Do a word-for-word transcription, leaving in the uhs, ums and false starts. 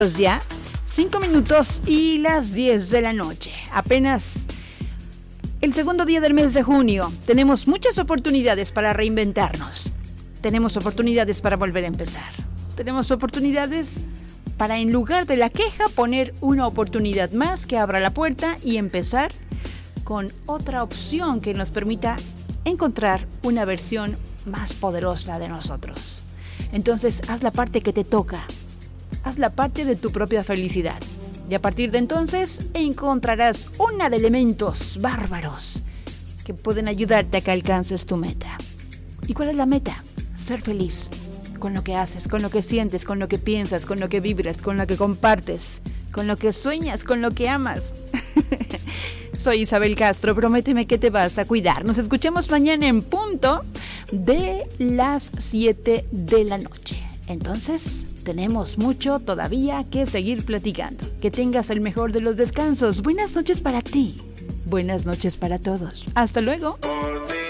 Ya, cinco minutos y las diez de la noche. Apenas el segundo día del mes de junio. Tenemos muchas oportunidades para reinventarnos. Tenemos oportunidades para volver a empezar. Tenemos oportunidades para, en lugar de la queja, poner una oportunidad más que abra la puerta y empezar con otra opción que nos permita encontrar una versión más poderosa de nosotros. Entonces, haz la parte que te toca. Haz la parte de tu propia felicidad. Y a partir de entonces encontrarás una de elementos bárbaros que pueden ayudarte a que alcances tu meta. ¿Y cuál es la meta? Ser feliz con lo que haces, con lo que sientes, con lo que piensas, con lo que vibras, con lo que compartes, con lo que sueñas, con lo que amas. Soy Isabel Castro, prométeme que te vas a cuidar. Nos escuchamos mañana en punto de las siete de la noche. Entonces, tenemos mucho todavía que seguir platicando. Que tengas el mejor de los descansos. Buenas noches para ti. Buenas noches para todos. Hasta luego.